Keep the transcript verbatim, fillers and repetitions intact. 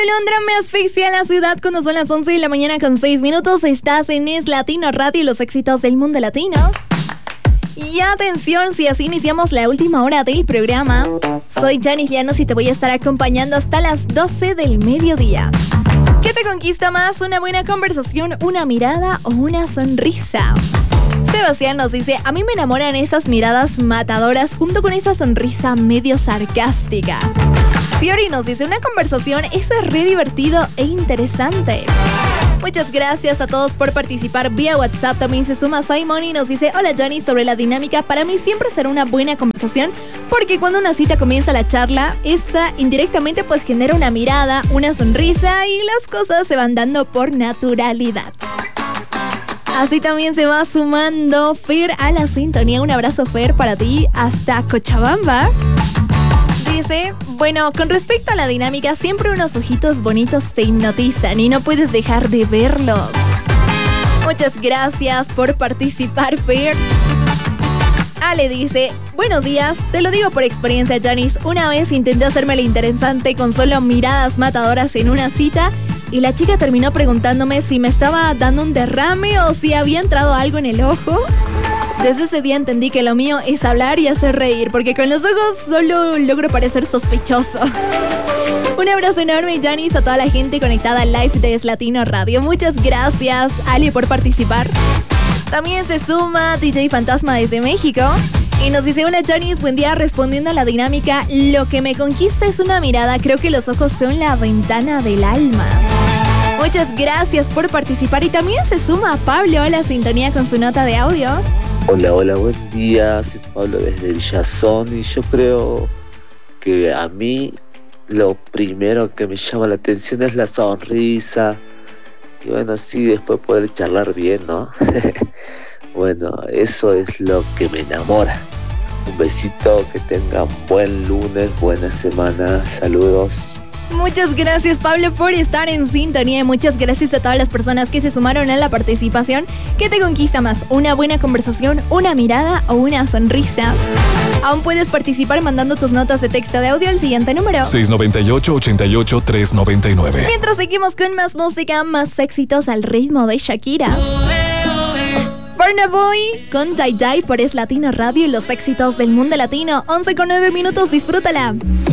Londra me asfixia en la ciudad cuando son las once de la mañana con seis minutos. Estás en Es Latino Radio y los éxitos del mundo latino. Y atención, si así iniciamos la última hora del programa. Soy Janice Llanos y te voy a estar acompañando hasta las doce del mediodía. ¿Qué te conquista más? ¿Una buena conversación, una mirada o una sonrisa? Sebastián nos dice, a mí me enamoran esas miradas matadoras junto con esa sonrisa medio sarcástica. Fiori nos dice, una conversación, eso es re divertido e interesante. Muchas gracias a todos por participar vía WhatsApp. También se suma Simon y nos dice, hola Jani, sobre la dinámica, para mí siempre será una buena conversación porque cuando una cita comienza la charla, esa indirectamente pues genera una mirada, una sonrisa y las cosas se van dando por naturalidad. Así también se va sumando Fer a la sintonía. Un abrazo, Fer, para ti hasta Cochabamba. Dice, bueno, con respecto a la dinámica, siempre unos ojitos bonitos te hipnotizan y no puedes dejar de verlos. Muchas gracias por participar, Fer. Ale dice, buenos días, te lo digo por experiencia, Janice. Una vez intenté hacerme la interesante con solo miradas matadoras en una cita y la chica terminó preguntándome si me estaba dando un derrame o si había entrado algo en el ojo. Desde ese día entendí que lo mío es hablar y hacer reír, porque con los ojos solo logro parecer sospechoso. Un abrazo enorme, Janice, a toda la gente conectada al live de Es Latino Radio. Muchas gracias, Ali, por participar. También se suma D J Fantasma desde México y nos dice, hola Janice, buen día, respondiendo a la dinámica. Lo que me conquista es una mirada, creo que los ojos son la ventana del alma. Muchas gracias por participar y también se suma Pablo a la sintonía con su nota de audio. Hola, hola, buen día, soy Pablo desde Villazón y yo creo que a mí lo primero que me llama la atención es la sonrisa y bueno, sí, después poder charlar bien, ¿no? Bueno, eso es lo que me enamora. Un besito, que tengan buen lunes, buena semana, saludos. Muchas gracias, Pablo, por estar en sintonía y muchas gracias a todas las personas que se sumaron a la participación. ¿Qué te conquista más? ¿Una buena conversación, una mirada o una sonrisa? Aún puedes participar mandando tus notas de texto de audio al siguiente número seis nueve ocho, ocho ocho, tres nueve nueve. Mientras seguimos con más música, más éxitos al ritmo de Shakira. Burna Boy con Dai Dai por Es Latino Radio y los éxitos del mundo latino. once con nueve minutos, disfrútala.